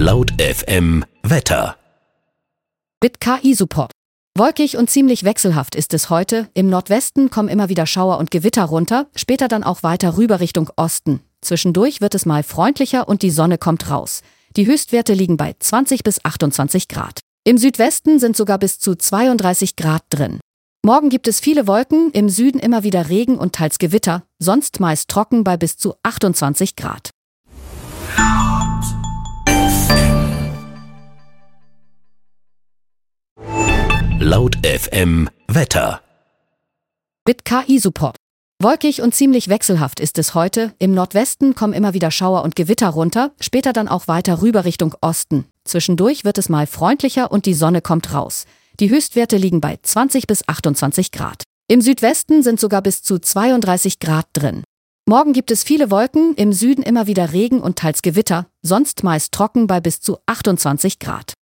Laut FM Wetter. Mit KI-Support. Wolkig und ziemlich wechselhaft ist es heute. Im Nordwesten kommen immer wieder Schauer und Gewitter runter, später dann auch weiter rüber Richtung Osten. Zwischendurch wird es mal freundlicher und die Sonne kommt raus. Die Höchstwerte liegen bei 20 bis 28 Grad. Im Südwesten sind sogar bis zu 32 Grad drin. Morgen gibt es viele Wolken, im Süden immer wieder Regen und teils Gewitter, sonst meist trocken bei bis zu 28 Grad. Laut FM Wetter. Mit KI-Support. Wolkig und ziemlich wechselhaft ist es heute. Im Nordwesten kommen immer wieder Schauer und Gewitter runter, später dann auch weiter rüber Richtung Osten. Zwischendurch wird es mal freundlicher und die Sonne kommt raus. Die Höchstwerte liegen bei 20 bis 28 Grad. Im Südwesten sind sogar bis zu 32 Grad drin. Morgen gibt es viele Wolken, im Süden immer wieder Regen und teils Gewitter, sonst meist trocken bei bis zu 28 Grad.